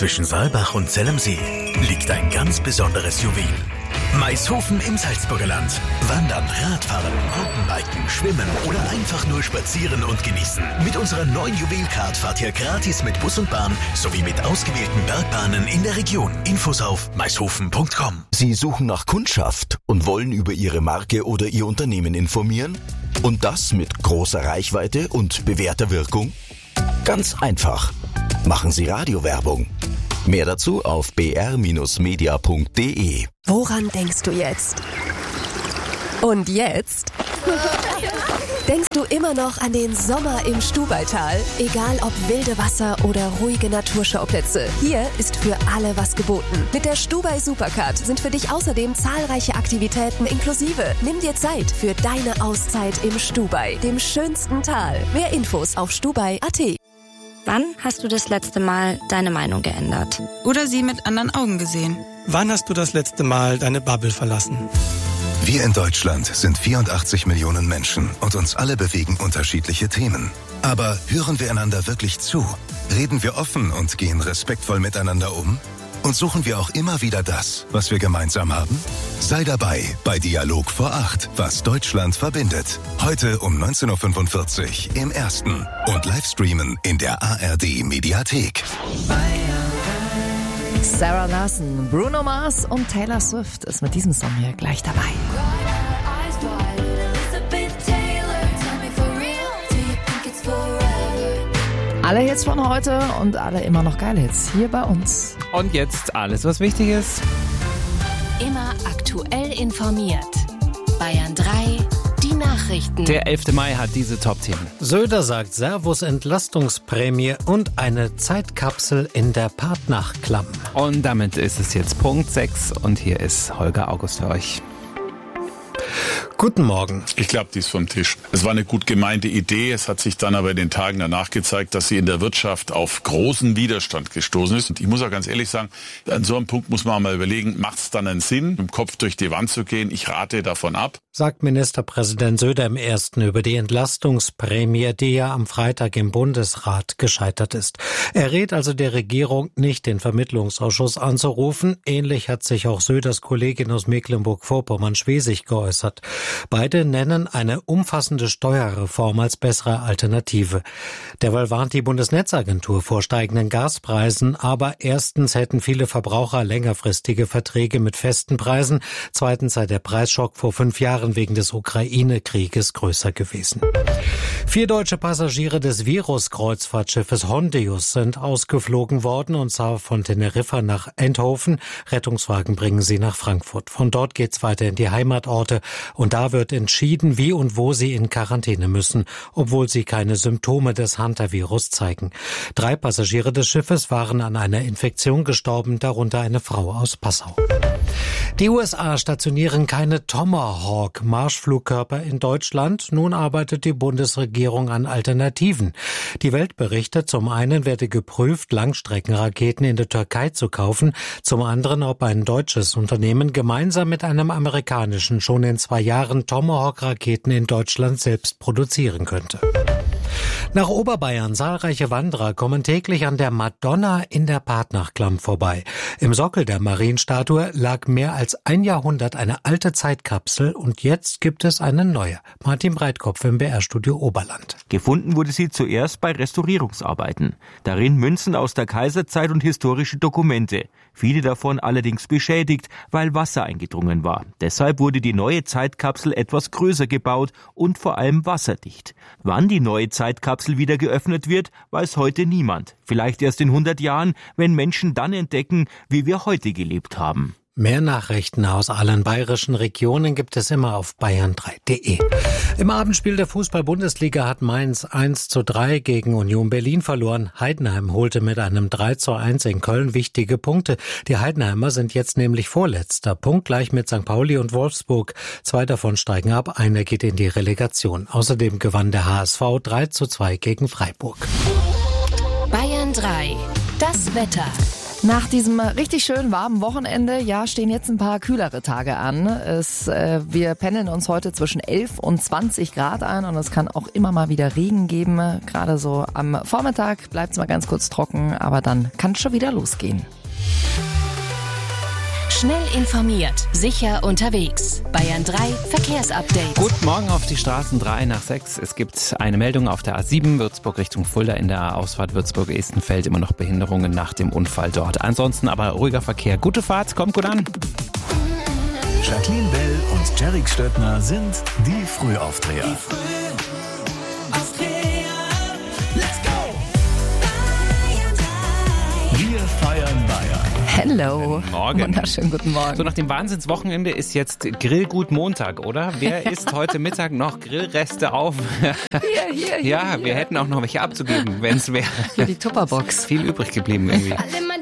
zwischen Saalbach und Zell am See liegt ein ganz besonderes Juwel. Maishofen im Salzburger Land. Wandern, Radfahren, Mountainbiken, Schwimmen oder einfach nur spazieren und genießen. Mit unserer neuen Juwelcard fahrt ihr gratis mit Bus und Bahn sowie mit ausgewählten Bergbahnen in der Region. Infos auf maishofen.com. Sie suchen nach Kundschaft und wollen über Ihre Marke oder Ihr Unternehmen informieren? Und das mit großer Reichweite und bewährter Wirkung? Ganz einfach. Machen Sie Radiowerbung. Mehr dazu auf br-media.de. Woran denkst du jetzt? Und jetzt? Denkst du immer noch an den Sommer im Stubaital? Egal ob wilde Wasser oder ruhige Naturschauplätze, hier ist für alle was geboten. Mit der Stubai Supercard sind für dich außerdem zahlreiche Aktivitäten inklusive. Nimm dir Zeit für deine Auszeit im Stubai, dem schönsten Tal. Mehr Infos auf stubai.at. Wann hast du das letzte Mal deine Meinung geändert? Oder sie mit anderen Augen gesehen? Wann hast du das letzte Mal deine Bubble verlassen? Wir in Deutschland sind 84 Millionen Menschen und uns alle bewegen unterschiedliche Themen. Aber hören wir einander wirklich zu? Reden wir offen und gehen respektvoll miteinander um? Und suchen wir auch immer wieder das, was wir gemeinsam haben? Sei dabei bei Dialog vor 8, was Deutschland verbindet. Heute um 19.45 Uhr im Ersten und Livestreamen in der ARD-Mediathek. Sarah Larson, Bruno Mars und Taylor Swift ist mit diesem Song hier gleich dabei. Alle Hits von heute und alle immer noch geile Hits hier bei uns. Und jetzt alles, was wichtig ist. Immer aktuell informiert. Bayern 3, die Nachrichten. Der 11. Mai hat diese Top-Themen. Söder sagt Servus Entlastungsprämie und eine Zeitkapsel in der Partnachklamm. Und damit ist es jetzt Punkt 6 und hier ist Holger August für euch. Guten Morgen. Ich glaube, die ist vom Tisch. Es war eine gut gemeinte Idee. Es hat sich dann aber in den Tagen danach gezeigt, dass sie in der Wirtschaft auf großen Widerstand gestoßen ist. Und ich muss auch ganz ehrlich sagen, an so einem Punkt muss man mal überlegen, macht es dann einen Sinn, im Kopf durch die Wand zu gehen? Ich rate davon ab. Sagt Ministerpräsident Söder im Ersten über die Entlastungsprämie, die ja am Freitag im Bundesrat gescheitert ist. Er rät also der Regierung nicht, den Vermittlungsausschuss anzurufen. Ähnlich hat sich auch Söders Kollegin aus Mecklenburg-Vorpommern-Schwesig geäußert. Beide nennen eine umfassende Steuerreform als bessere Alternative. Derweil warnt die Bundesnetzagentur vor steigenden Gaspreisen, aber erstens hätten viele Verbraucher längerfristige Verträge mit festen Preisen, zweitens sei der Preisschock vor 5 Jahren wegen des Ukraine-Krieges größer gewesen. 4 deutsche Passagiere des Virus-Kreuzfahrtschiffes Hondius sind ausgeflogen worden, und zwar von Teneriffa nach Eindhoven. Rettungswagen bringen sie nach Frankfurt. Von dort geht's weiter in die Heimatorte, und da wird entschieden, wie und wo sie in Quarantäne müssen, obwohl sie keine Symptome des Hantavirus zeigen. 3 Passagiere des Schiffes waren an einer Infektion gestorben, darunter eine Frau aus Passau. Die USA stationieren keine Tomahawk-Marschflugkörper in Deutschland. Nun arbeitet die Bundesregierung an Alternativen. Die Welt berichtet, zum einen werde geprüft, Langstreckenraketen in der Türkei zu kaufen, zum anderen, ob ein deutsches Unternehmen gemeinsam mit einem amerikanischen schon in 2 Jahren Tomahawk-Raketen in Deutschland selbst produzieren könnte. Nach Oberbayern, zahlreiche Wanderer kommen täglich an der Madonna in der Partnachklamm vorbei. Im Sockel der Marienstatue lag mehr als ein Jahrhundert eine alte Zeitkapsel, und jetzt gibt es eine neue. Martin Breitkopf im BR-Studio Oberland. Gefunden wurde sie zuerst bei Restaurierungsarbeiten. Darin Münzen aus der Kaiserzeit und historische Dokumente. Viele davon allerdings beschädigt, weil Wasser eingedrungen war. Deshalb wurde die neue Zeitkapsel etwas größer gebaut und vor allem wasserdicht. Wann die neue Zeitkapsel wieder geöffnet wird, weiß heute niemand. Vielleicht erst in 100 Jahren, wenn Menschen dann entdecken, wie wir heute gelebt haben. Mehr Nachrichten aus allen bayerischen Regionen gibt es immer auf bayern3.de. Im Abendspiel der Fußball-Bundesliga hat Mainz 1:3 gegen Union Berlin verloren. Heidenheim holte mit einem 3:1 in Köln wichtige Punkte. Die Heidenheimer sind jetzt nämlich Vorletzter, punktgleich mit St. Pauli und Wolfsburg. 2 davon steigen ab, einer geht in die Relegation. Außerdem gewann der HSV 3:2 gegen Freiburg. Bayern 3, das Wetter. Nach diesem richtig schön warmen Wochenende, stehen jetzt ein paar kühlere Tage an. Wir pendeln uns heute zwischen 11 und 20 Grad ein und es kann auch immer mal wieder Regen geben. Gerade so am Vormittag bleibt es mal ganz kurz trocken, aber dann kann es schon wieder losgehen. Schnell informiert, sicher unterwegs. Bayern 3 Verkehrsupdate. Guten Morgen auf die Straßen 3 nach 6. Es gibt eine Meldung auf der A7 Würzburg Richtung Fulda in der Ausfahrt Würzburg-Estenfeld. Immer noch Behinderungen nach dem Unfall dort. Ansonsten aber ruhiger Verkehr. Gute Fahrt, kommt gut an. Jacqueline Bell und Jarek Stöttner sind die Frühaufdreher. Wir feiern Bayern. Hello. Morgen. Wunderschönen guten Morgen. So, nach dem Wahnsinnswochenende ist jetzt Grillgut Montag, oder? Wer isst heute Mittag noch Grillreste auf? Hier. Ja, wir hätten auch noch welche abzugeben, wenn es wäre. Für die Tupperbox. Viel übrig geblieben irgendwie.